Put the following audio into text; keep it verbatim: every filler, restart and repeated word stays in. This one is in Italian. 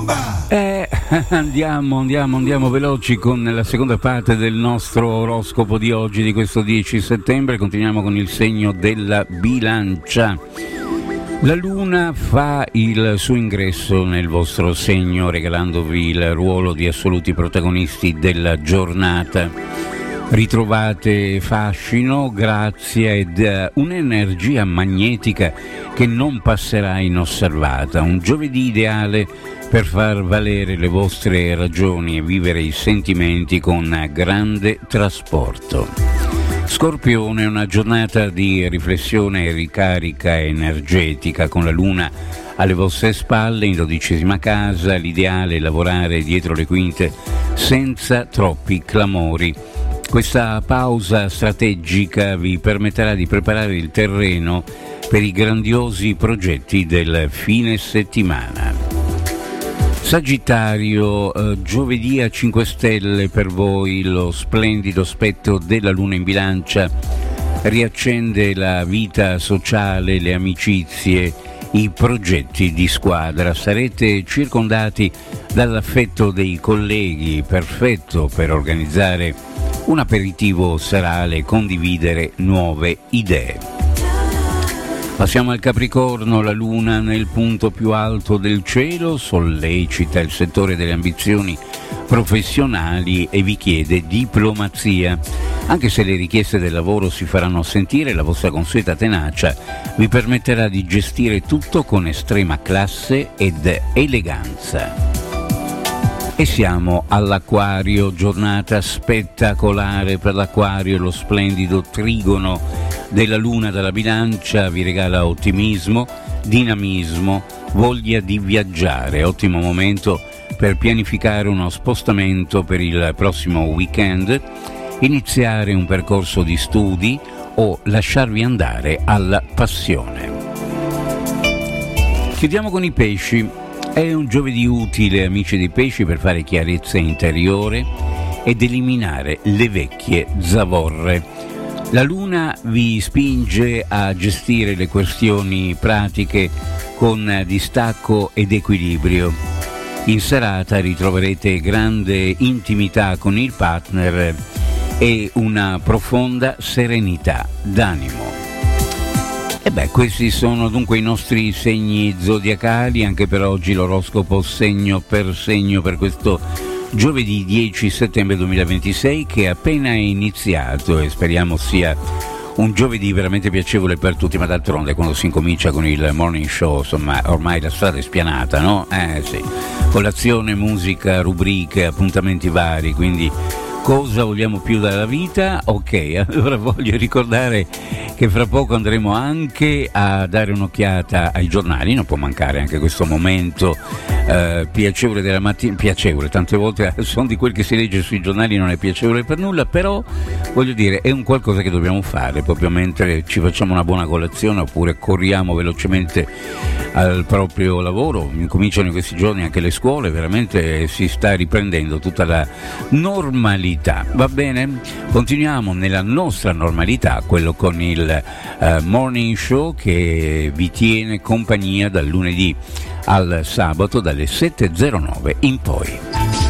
Eh, andiamo, andiamo, andiamo veloci con la seconda parte del nostro oroscopo di oggi, di questo dieci settembre. Continuiamo con il segno della Bilancia. La Luna fa il suo ingresso nel vostro segno, regalandovi il ruolo di assoluti protagonisti della giornata. Ritrovate fascino, grazia ed un'energia magnetica che non passerà inosservata. Un giovedì ideale per far valere le vostre ragioni e vivere i sentimenti con grande trasporto. Scorpione, una giornata di riflessione e ricarica energetica con la Luna alle vostre spalle in dodicesima casa. L'ideale è lavorare dietro le quinte senza troppi clamori. Questa pausa strategica vi permetterà di preparare il terreno per i grandiosi progetti del fine settimana. Sagittario, eh, giovedì a cinque stelle per voi. Lo splendido spettro della Luna in Bilancia riaccende la vita sociale, le amicizie, i progetti di squadra. Sarete circondati dall'affetto dei colleghi, perfetto per organizzare un aperitivo serale e condividere nuove idee. Passiamo al Capricorno. La Luna nel punto più alto del cielo sollecita il settore delle ambizioni professionali e vi chiede diplomazia. Anche se le richieste del lavoro si faranno sentire, la vostra consueta tenacia vi permetterà di gestire tutto con estrema classe ed eleganza. E siamo all'Acquario, giornata spettacolare per l'Acquario. Lo splendido trigono della Luna dalla Bilancia vi regala ottimismo, dinamismo, voglia di viaggiare. Ottimo momento per pianificare uno spostamento per il prossimo weekend, iniziare un percorso di studi o lasciarvi andare alla passione. Chiudiamo con i Pesci. È un giovedì utile, amici dei Pesci, per fare chiarezza interiore ed eliminare le vecchie zavorre. La Luna vi spinge a gestire le questioni pratiche con distacco ed equilibrio. In serata ritroverete grande intimità con il partner e una profonda serenità d'animo. E beh, questi sono dunque i nostri segni zodiacali, anche per oggi l'oroscopo segno per segno per questo giovedì dieci settembre duemilaventisei, che è appena iniziato e speriamo sia un giovedì veramente piacevole per tutti. Ma d'altronde quando si incomincia con il morning show, insomma, ormai la strada è spianata, no? Eh sì, colazione, musica, rubriche, appuntamenti vari, quindi cosa vogliamo più dalla vita? Ok, allora voglio ricordare che fra poco andremo anche a dare un'occhiata ai giornali. Non può mancare anche questo momento eh, piacevole della mattina. Piacevole, tante volte sono di quel che si legge sui giornali, non è piacevole per nulla, però voglio dire, è un qualcosa che dobbiamo fare proprio mentre ci facciamo una buona colazione oppure corriamo velocemente al proprio lavoro. Incominciano in questi giorni anche le scuole, veramente si sta riprendendo tutta la normalità. Va bene? Continuiamo nella nostra normalità, quello con il uh, morning show che vi tiene compagnia dal lunedì al sabato dalle sette e zero nove in poi.